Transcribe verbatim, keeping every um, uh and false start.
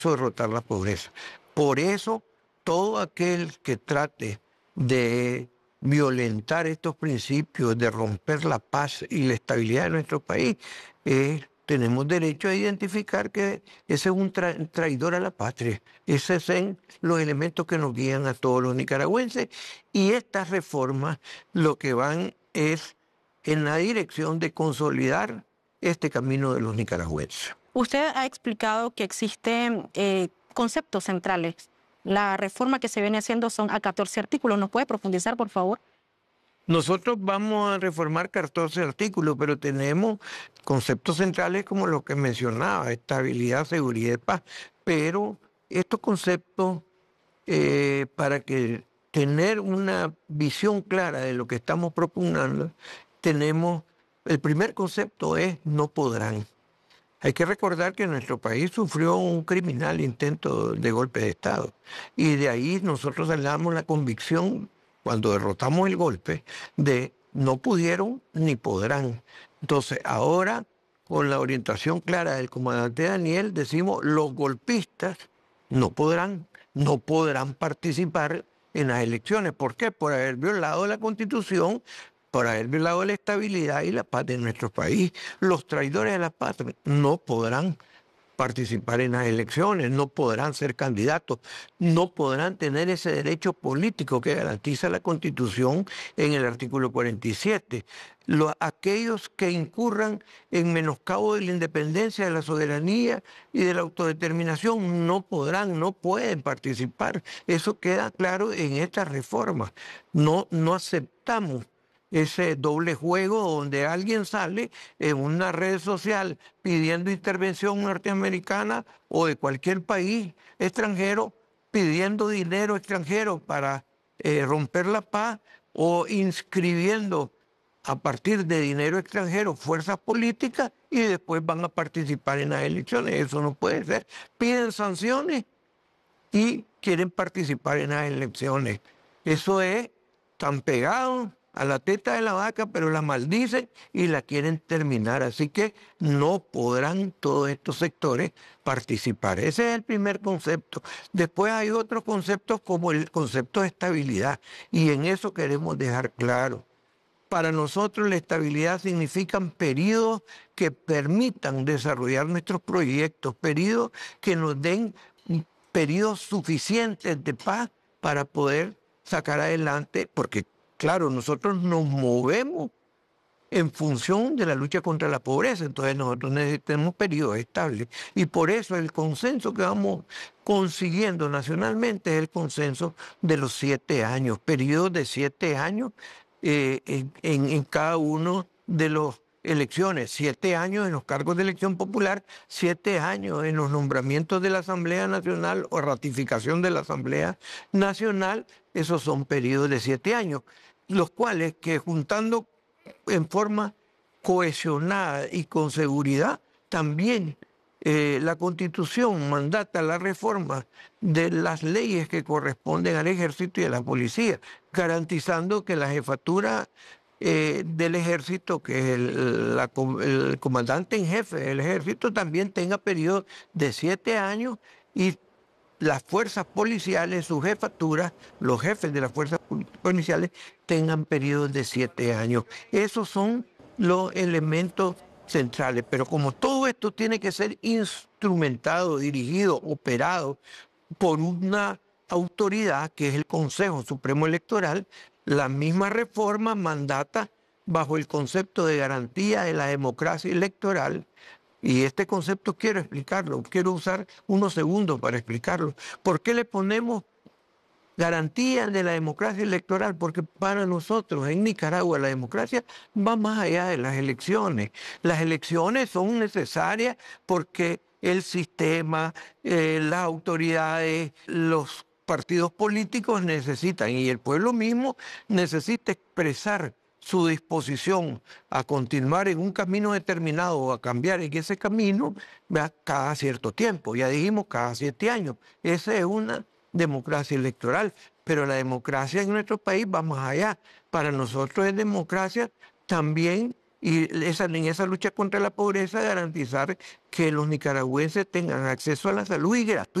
derrotar la pobreza. Por eso, todo aquel que trate de violentar estos principios, de romper la paz y la estabilidad de nuestro país, eh, tenemos derecho a identificar que ese es un tra- traidor a la patria. Esos son los elementos que nos guían a todos los nicaragüenses, y estas reformas lo que van es en la dirección de consolidar este camino de los nicaragüenses. Usted ha explicado que existen eh, conceptos centrales. La reforma que se viene haciendo son a catorce artículos. ¿Nos puede profundizar, por favor? Nosotros vamos a reformar catorce artículos, pero tenemos conceptos centrales como los que mencionaba: estabilidad, seguridad y paz. Pero estos conceptos, eh, para que tener una visión clara de lo que estamos propugnando, tenemos, el primer concepto es no podrán. Hay que recordar que nuestro país sufrió un criminal intento de golpe de Estado, y de ahí nosotros sacamos la convicción, cuando derrotamos el golpe, de no pudieron ni podrán. Entonces ahora, con la orientación clara del comandante Daniel, decimos: los golpistas no podrán, no podrán participar en las elecciones. ¿Por qué? Por haber violado la Constitución, por haber violado la estabilidad y la paz de nuestro país. Los traidores de la patria no podrán participar en las elecciones, no podrán ser candidatos, no podrán tener ese derecho político que garantiza la Constitución en el artículo cuarenta y siete. Los, aquellos que incurran en menoscabo de la independencia, de la soberanía y de la autodeterminación no podrán, no pueden participar. Eso queda claro en esta reforma. No, no aceptamos ese doble juego donde alguien sale en una red social pidiendo intervención norteamericana o de cualquier país extranjero, pidiendo dinero extranjero para eh, romper la paz, o inscribiendo a partir de dinero extranjero fuerzas políticas y después van a participar en las elecciones. Eso no puede ser. Piden sanciones y quieren participar en las elecciones. Eso es tan pegado a la teta de la vaca, pero la maldicen y la quieren terminar. Así que no podrán todos estos sectores participar. Ese es el primer concepto. Después hay otros conceptos, como el concepto de estabilidad, y en eso queremos dejar claro. Para nosotros la estabilidad significan periodos que permitan desarrollar nuestros proyectos, periodos que nos den periodos suficientes de paz para poder sacar adelante, porque claro, nosotros nos movemos en función de la lucha contra la pobreza, entonces nosotros necesitamos periodos estables, y por eso el consenso que vamos consiguiendo nacionalmente es el consenso de los siete años, periodos de siete años eh, en, en, en cada uno de los elecciones, siete años en los cargos de elección popular, siete años en los nombramientos de la Asamblea Nacional o ratificación de la Asamblea Nacional. Esos son periodos de siete años, los cuales, que juntando en forma cohesionada y con seguridad, también eh, la Constitución mandata la reforma de las leyes que corresponden al Ejército y a la Policía, garantizando que la jefatura eh, del Ejército, que es el, la, el comandante en jefe del Ejército, también tenga periodos de siete años, y las fuerzas policiales, sus jefaturas, los jefes de las fuerzas policiales tengan periodos de siete años. Esos son los elementos centrales. Pero como todo esto tiene que ser instrumentado, dirigido, operado por una autoridad que es el Consejo Supremo Electoral, la misma reforma mandata, bajo el concepto de garantía de la democracia electoral. Y este concepto quiero explicarlo, quiero usar unos segundos para explicarlo. ¿Por qué le ponemos garantía de la democracia electoral? Porque para nosotros en Nicaragua la democracia va más allá de las elecciones. Las elecciones son necesarias porque el sistema, eh, las autoridades, los partidos políticos necesitan, y el pueblo mismo necesita expresar su disposición a continuar en un camino determinado o a cambiar en ese camino, ¿verdad?, cada cierto tiempo. Ya dijimos, cada siete años. Esa es una democracia electoral, pero la democracia en nuestro país va más allá. Para nosotros es democracia también y esa, en esa lucha contra la pobreza garantizar que los nicaragüenses tengan acceso a la salud y gratuito.